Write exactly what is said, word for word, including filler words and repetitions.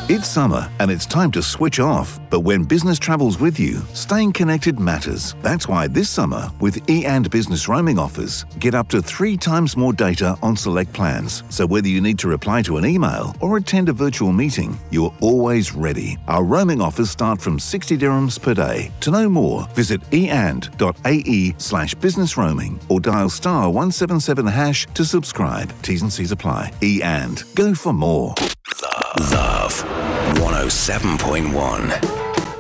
It's summer and it's time to switch off. But when business travels with you, staying connected matters. That's why this summer, with e and Business roaming offers, get up to three times more data on select plans. So whether you need to reply to an email or attend a virtual meeting, you're always ready. Our roaming offers start from sixty dirhams per day. To know more, visit eand.ae slash business roaming or dial star one seven seven hash to subscribe. T's and C's apply. E and. Go for more. Love one oh seven point one.